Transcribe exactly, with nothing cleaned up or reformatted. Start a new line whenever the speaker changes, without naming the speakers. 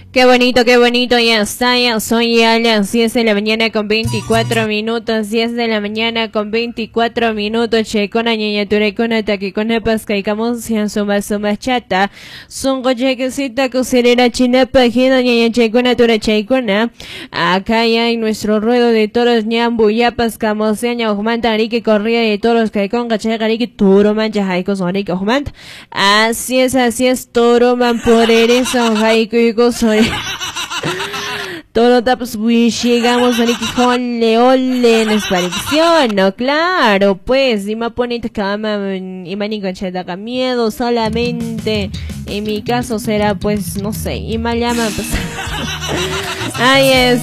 Qué bonito, qué bonito, ya está, ya soy a las diez de la mañana con veinticuatro minutos, diez de la mañana con veinticuatro minutos, checona ñaña turecona taquicona pascaicamos ya suma suma chata, sungo chequecita cocinera china pajina ñaña checona tura checona, acá ya en nuestro ruedo de toros ñambu ya pascamos ña ojmanta arique corría de toros caicon cachaca arique turo mancha jaico sonic ojmanta, así es, así es, toro man por eso jaico y cosori. Todo tapas wish llegamos a ole ole en exparición, no claro, pues y me pone cama y maní concheta miedo solamente en mi caso será pues no sé y me llama pues ay es